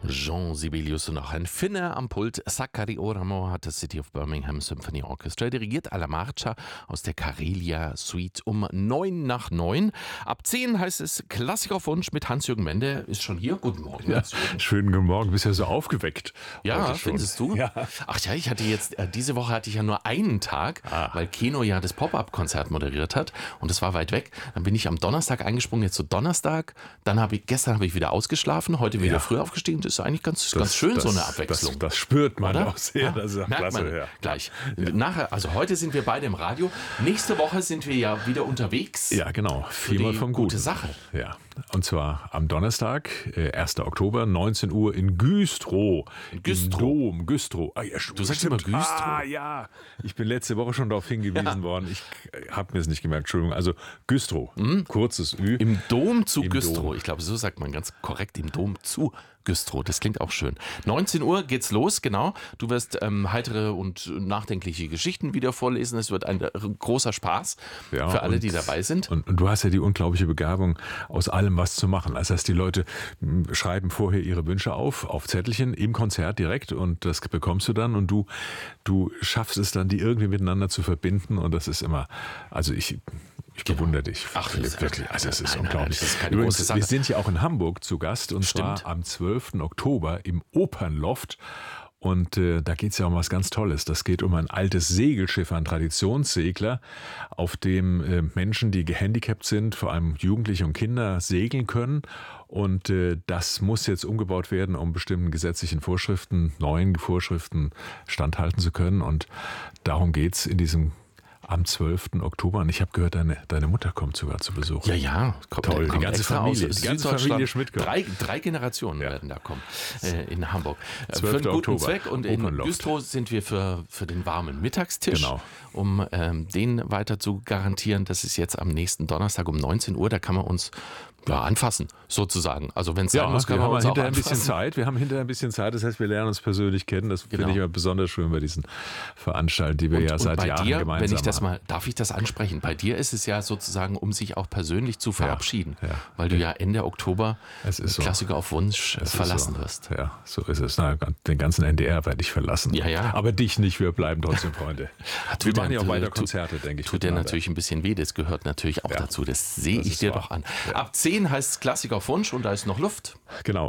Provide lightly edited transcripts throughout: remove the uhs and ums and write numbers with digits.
Jean Sibelius und auch ein Finne am Pult. Sakari Oramo hat das City of Birmingham Symphony Orchestra dirigiert. Alla Marcia aus der Karelia Suite um 9:09. Ab 10 heißt es Klassik auf Wunsch mit Hans-Jürgen Mende. Ist schon hier. Guten Morgen. Ja, schönen guten Morgen. Bist ja so aufgeweckt. Ja, findest du? Ja. Ach ja, ich hatte jetzt, diese Woche hatte ich ja nur einen Tag, weil Keno ja das Pop-Up-Konzert moderiert hat und das war weit weg. Dann bin ich am Donnerstag eingesprungen, jetzt so Donnerstag. Dann gestern habe ich wieder ausgeschlafen, heute wieder früh aufgestiegen. Das ist eigentlich ganz schön, so eine Abwechslung. Das spürt man Oder? auch sehr. Ja, Das ist merkt klasse. man Ja. gleich. Nachher, also heute sind wir beide im Radio. Nächste Woche sind wir ja wieder unterwegs. Ja, genau. Viermal vom Guten. Gute Sache. Ja. Und zwar am Donnerstag, 1. Oktober, 19 Uhr in Güstrow. Güstrow. Im Dom, Güstrow. Ah, ja, Du sagst immer Güstrow. Ah, ja. Ich bin letzte Woche schon darauf hingewiesen worden. Ich habe mir es nicht gemerkt. Entschuldigung. Also Güstrow. Kurzes Ü. Im Dom zu Im Güstrow. Dom. Ich glaube, so sagt man ganz korrekt, im Dom zu Güstrow. Das klingt auch schön. 19 Uhr geht's los, genau. Du wirst heitere und nachdenkliche Geschichten wieder vorlesen. Es wird ein großer Spaß für alle, die dabei sind. Und du hast ja die unglaubliche Begabung, aus allem was zu machen. Das heißt, die Leute schreiben vorher ihre Wünsche auf Zettelchen im Konzert direkt und das bekommst du dann und du schaffst es dann, die irgendwie miteinander zu verbinden und das ist immer, also ich bewundere dich. Ach, Philipp, wirklich. Also es ist nein, unglaublich. das ist keine Übrigens, große Sache. wir sind ja auch in Hamburg zu Gast und zwar am 12. Oktober im Opernloft. Und da geht es ja um was ganz Tolles. Das geht um ein altes Segelschiff, ein Traditionssegler, auf dem Menschen, die gehandicapt sind, vor allem Jugendliche und Kinder, segeln können. Und das muss jetzt umgebaut werden, um bestimmten gesetzlichen Vorschriften, neuen Vorschriften standhalten zu können. Und darum geht es in diesem am 12. Oktober. Und ich habe gehört, deine Mutter kommt sogar zu Besuch. Ja. Toll, die ganze Familie. Die ganze Familie Schmidt kommt. Drei Generationen werden da kommen in Hamburg. 12. Für einen guten Oktober. Zweck. Und in Opernloft. Güstrow sind wir für den warmen Mittagstisch, Genau. um den weiter zu garantieren. Das ist jetzt am nächsten Donnerstag um 19 Uhr. Da kann man uns anfassen, sozusagen. Also wenn es sein muss, kann man uns auch hinterher ein anfassen. bisschen Zeit. Wir haben hinterher ein bisschen Zeit. Das heißt, wir lernen uns persönlich kennen. Das finde ich immer besonders schön bei diesen Veranstaltungen, die wir seit bei Jahren dir, gemeinsam wenn ich das machen. mal, darf ich das ansprechen? Bei dir ist es ja sozusagen, um sich auch persönlich zu verabschieden, weil du ja Ende Oktober Klassiker auf Wunsch verlassen wirst. Ja, so ist es. Na, den ganzen NDR werde ich verlassen. Ja. Aber dich nicht, wir bleiben trotzdem Freunde. Wir machen ja auch weiter Konzerte, denke ich. Tut dir natürlich ein bisschen weh, das gehört natürlich auch dazu. Das sehe ich dir doch an. Ja. Ab 10 heißt es Klassik auf Wunsch und da ist noch Luft. Genau.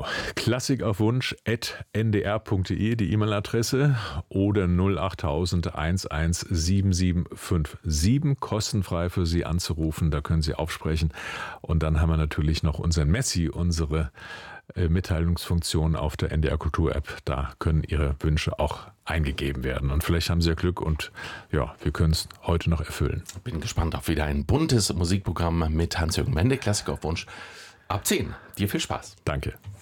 klassikaufwunsch@ndr.de die E-Mail-Adresse oder 08000 117757 kostenfrei für Sie anzurufen. Da können Sie aufsprechen. Und dann haben wir natürlich noch unseren Messi, unsere Mitteilungsfunktion auf der NDR Kultur App. Da können Ihre Wünsche auch eingegeben werden. Und vielleicht haben Sie ja Glück und wir können es heute noch erfüllen. Bin gespannt auf wieder ein buntes Musikprogramm mit Hans-Jürgen Mende, Klassik auf Wunsch. Ab 10. Dir viel Spaß. Danke.